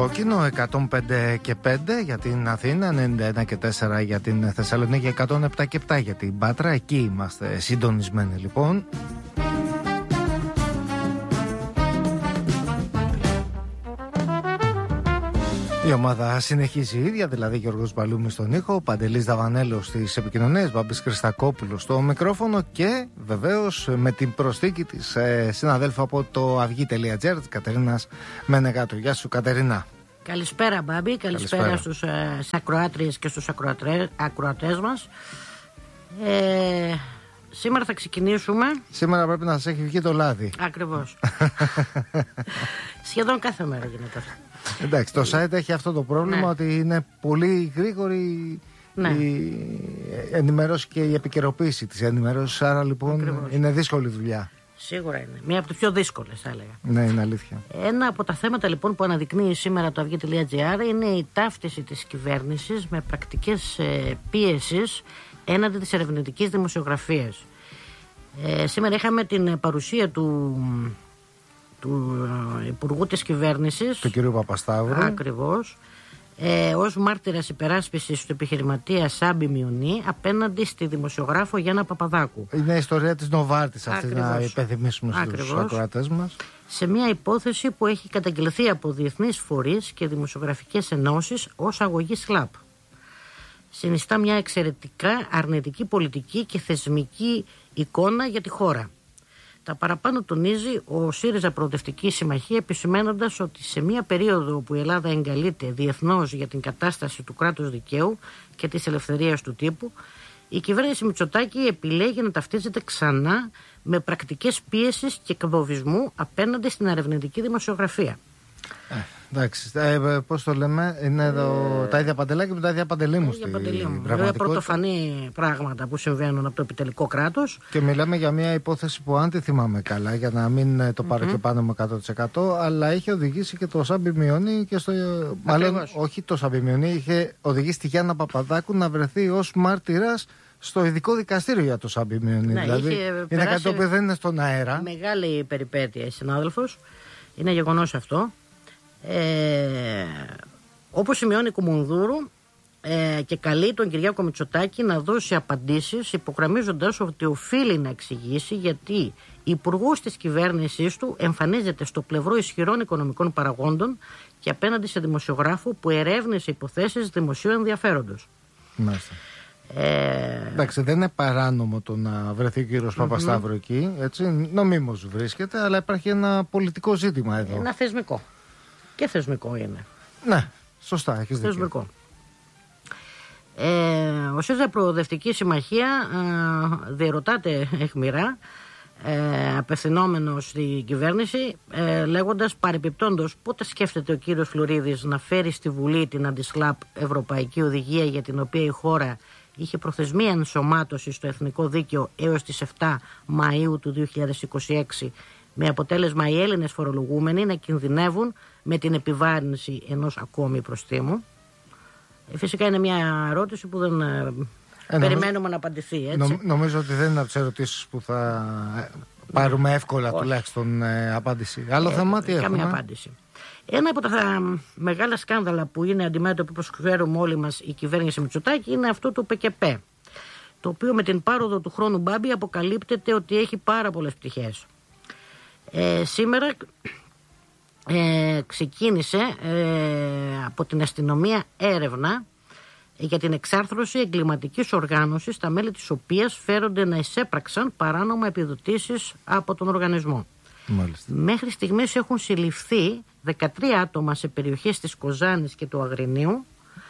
κόκκινο, 105 και 5 για την Αθήνα, 91 και 4 για την Θεσσαλονίκη, 107 και 7 για την Πάτρα. Εκεί είμαστε συντονισμένοι λοιπόν. Η ομάδα συνεχίζει η ίδια, δηλαδή Γιώργος Μπαλούμης στον ήχο, Παντελής Δαβανέλος στις επικοινωνίες, Μπάμπης Χριστακόπουλος στο μικρόφωνο και βεβαίως με την προσθήκη της συναδέλφου από το αυγή.gr, της Κατερίνας Μενεγάτου. Γεια σου Κατερίνα. Καλησπέρα Μπάμπη, καλησπέρα στους ακροάτριες και στους ακροατές μας. Σήμερα θα ξεκινήσουμε. Σήμερα πρέπει να σας έχει βγει το λάδι. Ακριβώς. Σχεδόν κάθε μέρα γίνεται αυτό. Εντάξει, το site έχει αυτό το πρόβλημα, ότι είναι πολύ γρήγορη η ενημέρωση και η επικαιροποίηση της ενημέρωσης. Άρα λοιπόν ακριβώς. Είναι δύσκολη δουλειά. Σίγουρα είναι. Μία από τις πιο δύσκολες θα έλεγα. Ναι, είναι αλήθεια. Ένα από τα θέματα λοιπόν που αναδεικνύει σήμερα το αυγή.gr είναι η ταύτιση της κυβέρνησης με πρακτικές πίεσης έναντι της ερευνητικής δημοσιογραφίας. Σήμερα είχαμε την παρουσία του Υπουργού της Κυβέρνησης, του κ. Παπασταύρου. Ακριβώς. Ως μάρτυρας υπεράσπισης του επιχειρηματία Σάμπη Μιονί απέναντι στη δημοσιογράφο Γιάννα Παπαδάκου. Είναι η ιστορία της Νοβάρτης αυτή, να υπενθυμίσουμε στους ακροατές μας. Σε μια υπόθεση που έχει καταγγελθεί από διεθνείς φορείς και δημοσιογραφικές ενώσεις ως αγωγή ΣΛΑΠ. Συνιστά μια εξαιρετικά αρνητική πολιτική και θεσμική εικόνα για τη χώρα. Τα παραπάνω τονίζει ο ΣΥΡΙΖΑ Προοδευτική Συμμαχία, επισημαίνοντας ότι σε μια περίοδο που η Ελλάδα εγκαλείται διεθνώς για την κατάσταση του κράτους δικαίου και της ελευθερίας του τύπου, η κυβέρνηση Μητσοτάκη επιλέγει να ταυτίζεται ξανά με πρακτικές πίεσης και εκβοβισμού απέναντι στην ερευνητική δημοσιογραφία. Εντάξει, πώς το λέμε, είναι τα ίδια παντελάκια με τα ίδια παντελήμου στην πραγματικότητα. Βέβαια πρωτοφανή πράγματα που συμβαίνουν από το επιτελικό κράτος. Και μιλάμε για μια υπόθεση που, αν τη θυμάμαι καλά, για να μην το πάρω και πάνω με 100%, αλλά είχε οδηγήσει και το Σάμπη Μιονί και στο... Μάλλον όχι το Σάμπη Μιονί, είχε οδηγήσει τη Γιάννα Παπαδάκου να βρεθεί ως μάρτυρας στο ειδικό δικαστήριο για το Σάμπη Μιονί. Δηλαδή είναι κάτι το οποίο δεν είναι στον αέρα. Μεγάλη περιπέτεια, συνάδελφος. Είναι γεγονός αυτό. Όπως σημειώνει η Κουμουνδούρου και καλεί τον Κυριάκο Μητσοτάκη να δώσει απαντήσεις, υπογραμμίζοντας ότι οφείλει να εξηγήσει γιατί υπουργός της κυβέρνησής του εμφανίζεται στο πλευρό ισχυρών οικονομικών παραγόντων και απέναντι σε δημοσιογράφο που ερεύνησε υποθέσεις δημοσίου ενδιαφέροντος. Μάλιστα. Εντάξει, δεν είναι παράνομο το να βρεθεί ο κύριος Παπασταύρου εκεί, έτσι, νομίμως βρίσκεται, αλλά υπάρχει ένα πολιτικό ζήτημα εδώ. Ένα θεσμικό. Και θεσμικό είναι. Ναι, σωστά, έχεις δίκιο. Θεσμικό. Ο ΣΥΡΙΖΑ Προοδευτική Συμμαχία διερωτάται αιχμηρά, απευθυνόμενος στην κυβέρνηση, λέγοντας παρεπιπτόντως πότε σκέφτεται ο κύριος Φλουρίδης να φέρει στη Βουλή την αντισλάπ Ευρωπαϊκή Οδηγία, για την οποία η χώρα είχε προθεσμία ενσωμάτωση στο εθνικό δίκαιο έως τις 7 Μαΐου του 2026, με αποτέλεσμα οι Έλληνες φορολογούμενοι να κινδυνεύουν με την επιβάρυνση ενός ακόμη προστίμου. Φυσικά είναι μια ερώτηση που δεν περιμένουμε να απαντηθεί, έτσι. Νομίζω ότι δεν είναι από τις ερωτήσεις που θα πάρουμε εύκολα τουλάχιστον απάντηση. Άλλο θέμα, τι έχουμε? Καμία απάντηση. Ένα από τα μεγάλα σκάνδαλα που είναι αντιμέτωποι, όπως ξέρουμε όλοι μας, η κυβέρνηση Μητσοτάκη, είναι αυτό το ΠΚΠ, το οποίο με την πάροδο του χρόνου, Μπάμπη, αποκαλύπτεται ότι έχει πάρα πολλές πτυχές. Σήμερα ξεκίνησε από την αστυνομία έρευνα για την εξάρθρωση εγκληματικής οργάνωσης, τα μέλη της οποίας φέρονται να εισέπραξαν παράνομα επιδοτήσεις από τον οργανισμό. Μάλιστα. Μέχρι στιγμής έχουν συλληφθεί 13 άτομα σε περιοχές της Κοζάνης και του Αγρινίου,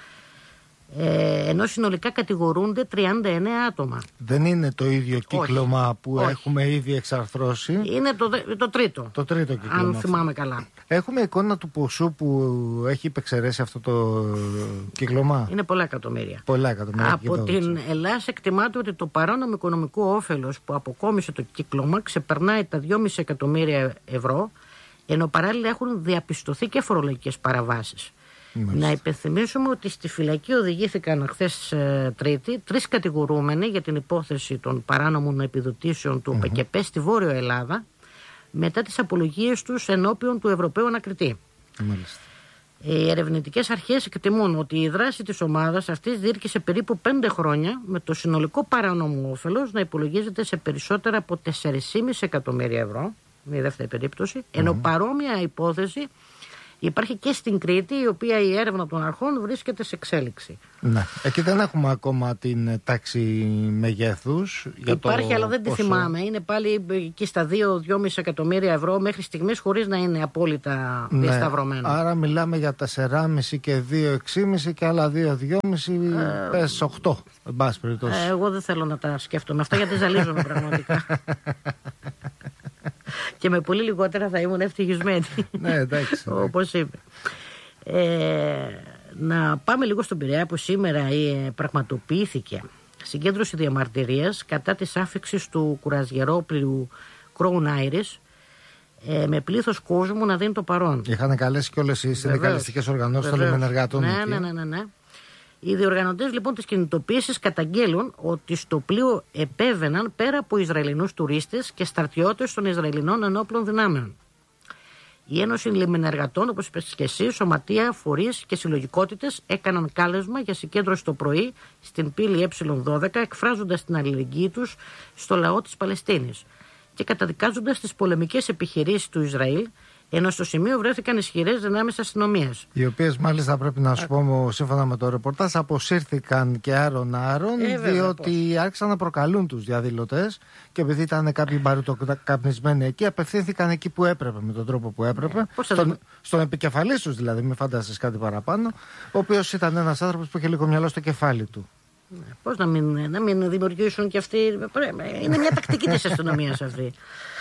ενώ συνολικά κατηγορούνται 39 άτομα. Δεν είναι το ίδιο κύκλωμα που έχουμε ήδη εξαρθρώσει. Είναι το τρίτο. Το τρίτο κύκλωμα. Αν θυμάμαι καλά. Έχουμε εικόνα του ποσού που έχει υπεξαιρέσει αυτό το κύκλωμα. Είναι πολλά εκατομμύρια. Πολλά εκατομμύρια. Από την Ελλάδα εκτιμάται ότι το παράνομο οικονομικό όφελος που αποκόμισε το κύκλωμα ξεπερνάει τα 2,5 εκατομμύρια ευρώ, ενώ παράλληλα έχουν διαπιστωθεί και φορολογικές παραβάσεις. Μάλιστα. Να υπενθυμίσουμε ότι στη φυλακή οδηγήθηκαν χθες Τρίτη 3 κατηγορούμενοι για την υπόθεση των παράνομων επιδοτήσεων του ΠΚΠ στη Βόρειο Ελλάδα, μετά τις απολογίες τους ενώπιον του Ευρωπαίου Ανακριτή. Οι ερευνητικές αρχές εκτιμούν ότι η δράση της ομάδας αυτής διήρκησε περίπου 5 χρόνια, με το συνολικό παράνομο όφελος να υπολογίζεται σε περισσότερα από 4,5 εκατομμύρια ευρώ, με η δεύτερη περίπτωση, ενώ παρόμοια υπόθεση υπάρχει και στην Κρήτη, η οποία η έρευνα των αρχών βρίσκεται σε εξέλιξη. Ναι. Εκεί δεν έχουμε ακόμα την τάξη μεγέθους. Υπάρχει, αλλά δεν τη θυμάμαι. Είναι πάλι εκεί στα 2-2,5 εκατομμύρια ευρώ μέχρι στιγμής, χωρίς να είναι απόλυτα διασταυρωμένο. Άρα μιλάμε για 4,5 και 2,6,5 και άλλα 2,2,5, πες 8. Εν πάση περιπτώσει. Εγώ δεν θέλω να τα σκέφτομαι αυτά, γιατί ζαλίζομαι πραγματικά. Και με πολύ λιγότερα θα ήμουν ευτυχισμένη. Ναι, εντάξει. Όπως είπε. Να πάμε λίγο στον Πειραιά, που σήμερα πραγματοποιήθηκε συγκέντρωση διαμαρτυρίας κατά της άφιξης του κουρασγερόπλοιου Crown Iris, με πλήθος κόσμου να δίνει το παρόν. Είχαν καλέσει και όλες οι συνδικαλιστικές οργανώσεις των λιμενεργατών. Ναι. Οι διοργανωτές λοιπόν της κινητοποίησης καταγγέλουν ότι στο πλοίο επέβαιναν πέρα από Ισραηλινούς τουρίστες και στρατιώτες των Ισραηλινών ενόπλων δυνάμεων. Η Ένωση Λιμενεργατών, όπως είπες και εσύ, σωματεία, φορείς και συλλογικότητες έκαναν κάλεσμα για συγκέντρωση το πρωί στην πύλη Ε12, εκφράζοντας την αλληλεγγύη τους στο λαό της Παλαιστίνης και καταδικάζοντας τις πολεμικές επιχειρήσεις του Ισραήλ, ενώ στο σημείο βρέθηκαν ισχυρές δυνάμεις αστυνομίας. Οι οποίες μάλιστα, πρέπει να σου πω, σύμφωνα με το ρεπορτάζ, αποσύρθηκαν και άρον-άρον, διότι άρχισαν να προκαλούν τους διαδηλωτές και επειδή ήταν κάποιοι μπαρουτοκαπνισμένοι εκεί, απευθύνθηκαν εκεί που έπρεπε, με τον τρόπο που έπρεπε. Στον επικεφαλής τους δηλαδή, μην φανταστείς κάτι παραπάνω, ο οποίος ήταν ένας άνθρωπος που είχε λίγο μυαλό στο κεφάλι του. Πώς να μην δημιουργήσουν και αυτοί. Είναι μια τακτική της αστυνομίας αυτή.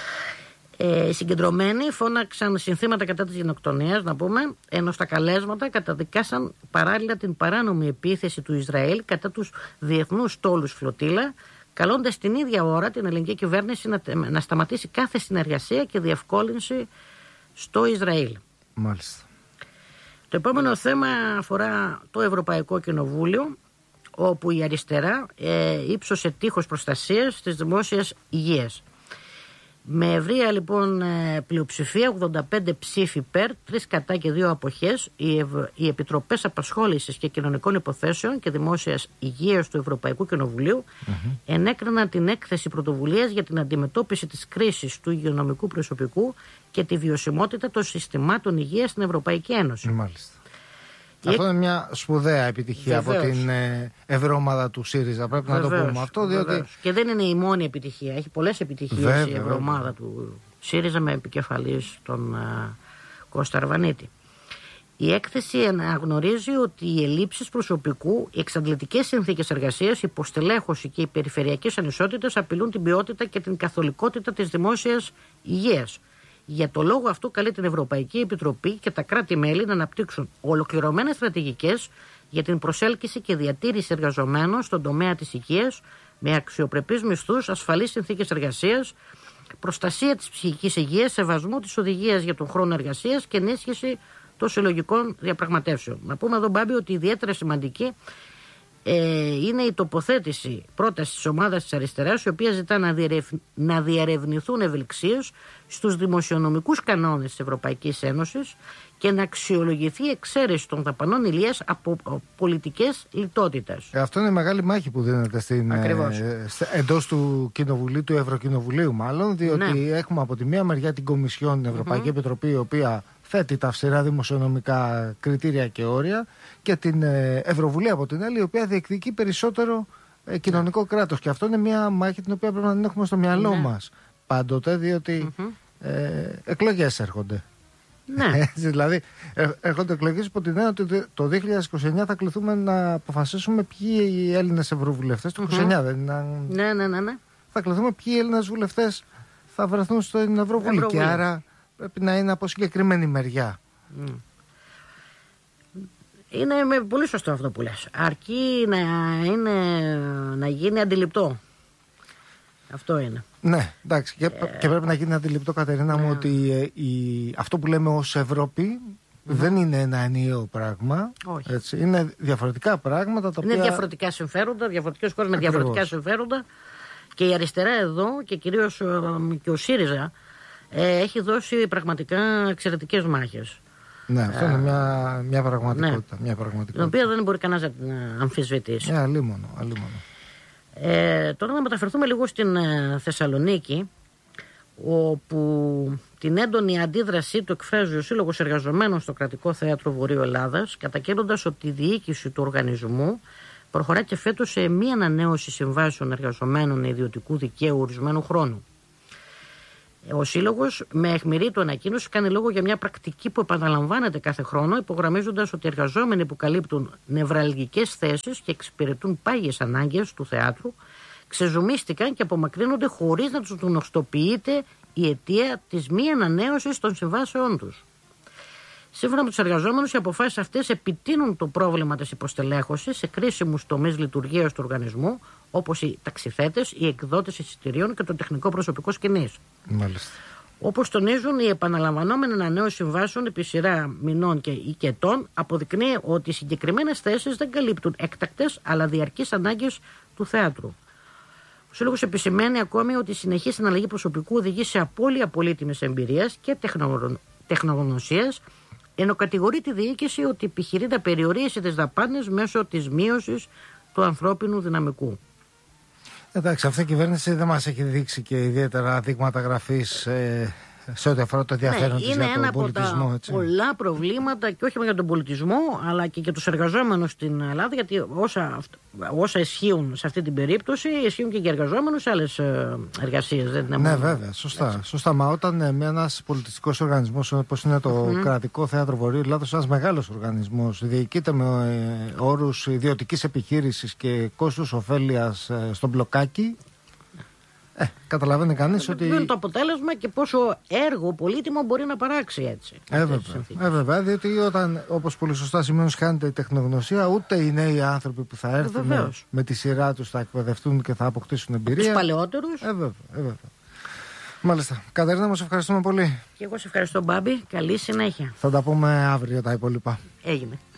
Οι συγκεντρωμένοι φώναξαν συνθήματα κατά της γενοκτονίας, να πούμε, ενώ στα καλέσματα καταδικάσαν παράλληλα την παράνομη επίθεση του Ισραήλ κατά τους διεθνούς στόλους φλωτίλα, καλώντας την ίδια ώρα την ελληνική κυβέρνηση να σταματήσει κάθε συνεργασία και διευκόλυνση στο Ισραήλ. Μάλιστα. Το επόμενο θέμα αφορά το Ευρωπαϊκό Κοινοβούλιο, όπου η αριστερά ύψωσε τείχος προστασίας της δημόσιας υγείας. Με ευρεία λοιπόν πλειοψηφία, 85 ψήφοι υπέρ, 3 κατά και 2 αποχές, οι Επιτροπές Απασχόλησης και Κοινωνικών Υποθέσεων και Δημόσιας Υγείας του Ευρωπαϊκού Κοινοβουλίου ενέκριναν την έκθεση πρωτοβουλίας για την αντιμετώπιση της κρίσης του υγειονομικού προσωπικού και τη βιωσιμότητα των συστημάτων υγείας στην Ευρωπαϊκή Ένωση. Μάλιστα. Αυτό είναι μια σπουδαία επιτυχία από την ευρωομάδα του ΣΥΡΙΖΑ. Πρέπει να το πούμε αυτό. Διότι... Και δεν είναι η μόνη επιτυχία. Έχει πολλές επιτυχίες η ευρωομάδα του ΣΥΡΙΖΑ, με επικεφαλής τον Κώστα Αρβανίτη. Η έκθεση αναγνωρίζει ότι οι ελλείψεις προσωπικού, οι εξαντλητικές συνθήκες εργασίας, η υποστελέχωση και οι περιφερειακές ανισότητες απειλούν την ποιότητα και την καθολικότητα της δημόσιας υγείας. Για το λόγο αυτό καλεί την Ευρωπαϊκή Επιτροπή και τα κράτη-μέλη να αναπτύξουν ολοκληρωμένες στρατηγικές για την προσέλκυση και διατήρηση εργαζομένων στον τομέα της υγείας, με αξιοπρεπείς μισθούς, ασφαλείς συνθήκες εργασίας, προστασία της ψυχικής υγείας, σεβασμό της οδηγίας για τον χρόνο εργασίας και ενίσχυση των συλλογικών διαπραγματεύσεων. Να πούμε εδώ, Μπάμπη, ότι ιδιαίτερα σημαντική είναι η τοποθέτηση πρόταση της ομάδας της αριστεράς, η οποία ζητά να διερευνηθούν ευελιξίες στους δημοσιονομικούς κανόνες της Ευρωπαϊκής Ένωσης και να αξιολογηθεί η εξαίρεση των δαπανών υγείας από πολιτικές λιτότητας. Αυτό είναι η μεγάλη μάχη που δίνεται εντός του Κοινοβουλίου, του Ευρωκοινοβουλίου μάλλον, διότι έχουμε από τη μία μεριά την Κομισιόν, την Ευρωπαϊκή Επιτροπή, η οποία θέτει τα αυστηρά δημοσιονομικά κριτήρια και όρια, και την Ευρωβουλή από την άλλη, η οποία διεκδικεί περισσότερο κοινωνικό κράτος. Και αυτό είναι μια μάχη την οποία πρέπει να την έχουμε στο μυαλό μας πάντοτε, διότι εκλογές έρχονται. Ναι. Δηλαδή, έρχονται εκλογές υπό την έννοια ότι το 2029 θα κληθούμε να αποφασίσουμε ποιοι οι Έλληνες ευρωβουλευτές, το 2029 δεν είναι? Ναι. Θα κληθούμε ποιοι Έλληνες βουλευτές θα βρεθούν στην Ευρωβουλή. Και άρα πρέπει να είναι από συγκεκριμένη μεριά. Είναι πολύ σωστό αυτό που λες. Αρκεί να γίνει αντιληπτό. Αυτό είναι. Ναι, εντάξει. Και πρέπει να γίνει αντιληπτό, Κατερίνα μου, ότι αυτό που λέμε ως Ευρώπη δεν είναι ένα ενιαίο πράγμα. Όχι. Έτσι. Είναι διαφορετικά πράγματα. Είναι διαφορετικά συμφέροντα, διαφορετικές χώρες με διαφορετικά συμφέροντα. Και η αριστερά εδώ, και κυρίως και ο ΣΥΡΙΖΑ, έχει δώσει πραγματικά εξαιρετικές μάχες. Ναι, αυτό είναι μια πραγματικότητα. Ναι, μια πραγματικότητα. την οποία δεν μπορεί κανένας να την αμφισβητήσει. Αλίμονο. Τώρα να μεταφερθούμε λίγο στην Θεσσαλονίκη, όπου την έντονη αντίδρασή του εκφράζει ο Σύλλογος Εργαζομένων στο Κρατικό Θέατρο Βορείου Ελλάδας, καταγγέλλοντας ότι η διοίκηση του οργανισμού προχωρά και φέτος σε μη ανανέωση συμβάσεων εργαζομένων ιδιωτικού δικαίου ορισμένου χρόνου. Ο Σύλλογος, με αιχμηρή του ανακοίνωση, κάνει λόγο για μια πρακτική που επαναλαμβάνεται κάθε χρόνο, υπογραμμίζοντας ότι οι εργαζόμενοι που καλύπτουν νευραλγικές θέσεις και εξυπηρετούν πάγιες ανάγκες του θεάτρου ξεζουμίστηκαν και απομακρύνονται χωρίς να τους γνωστοποιείται η αιτία της μη ανανέωσης των συμβάσεών τους. Σύμφωνα με τους εργαζόμενους, οι αποφάσεις αυτές επιτείνουν το πρόβλημα της υποστελέχωσης σε κρίσιμους τομείς λειτουργίας του οργανισμού, όπως οι ταξιθέτες, οι εκδότες εισιτηρίων και το τεχνικό προσωπικό σκηνής. Μάλιστα. Όπως τονίζουν, η επαναλαμβανόμενη ανανέωση συμβάσεων επί σειρά μηνών και ετών αποδεικνύει ότι οι συγκεκριμένες θέσεις δεν καλύπτουν έκτακτες αλλά διαρκείς ανάγκες του θεάτρου. Ο Σύλλογος επισημαίνει ακόμη ότι η συνεχής αναλλαγή προσωπικού οδηγεί σε απώλεια πολύτιμης εμπειρίας και τεχνογνωσίας, ενώ κατηγορεί τη διοίκηση ότι επιχειρεί να περιορίσει τις δαπάνες μέσω της μείωσης του ανθρώπινου δυναμικού. Εντάξει, αυτή η κυβέρνηση δεν μας έχει δείξει και ιδιαίτερα δείγματα γραφής σε ό,τι αφορά το ενδιαφέρον της για τον πολιτισμό. Είναι ένα από τα πολλά προβλήματα και όχι μόνο για τον πολιτισμό, αλλά και για τους εργαζόμενους στην Ελλάδα, γιατί όσα ισχύουν σε αυτή την περίπτωση ισχύουν και για εργαζόμενους σε άλλες εργασίες. Ναι, βέβαια, σωστά. Μα όταν με ένας πολιτιστικός οργανισμός όπως είναι το Κρατικό Θέατρο Βορείου Ελλάδος, ένας μεγάλος οργανισμός, διοικείται με όρους ιδιωτικής επιχείρησης και κόστους ωφέλειας στο μπλοκάκι, καταλαβαίνει κανείς ότι. Είναι το αποτέλεσμα και πόσο έργο πολύτιμο μπορεί να παράξει έτσι. Βέβαια, διότι όταν, όπως πολύ σωστά σημαίνει, χάνεται η τεχνογνωσία, ούτε οι νέοι άνθρωποι που θα έρθουν με τη σειρά τους θα εκπαιδευτούν και θα αποκτήσουν εμπειρία. Τους παλαιότερους. Βέβαια. Μάλιστα. Κατερίνα, μας ευχαριστούμε πολύ. Και εγώ σε ευχαριστώ, Μπάμπη. Καλή συνέχεια. Θα τα πούμε αύριο τα υπόλοιπα. Έγινε.